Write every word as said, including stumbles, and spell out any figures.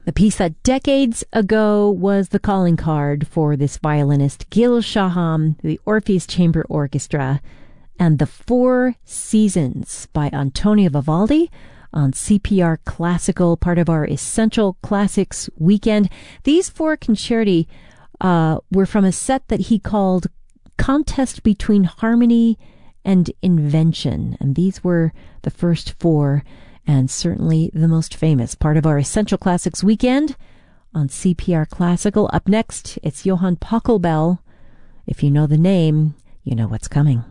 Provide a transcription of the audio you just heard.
The piece that decades ago was the calling card for this violinist, Gil Shaham, the Orpheus Chamber Orchestra, and The Four Seasons by Antonio Vivaldi on C P R Classical, part of our Essential Classics weekend. These four concerti uh, were from a set that he called Contest Between Harmony and Invention, and these were the first four, and certainly the most famous, part of our Essential Classics weekend on C P R Classical. Up next, it's Johann Pachelbel. If you know the name, you know what's coming.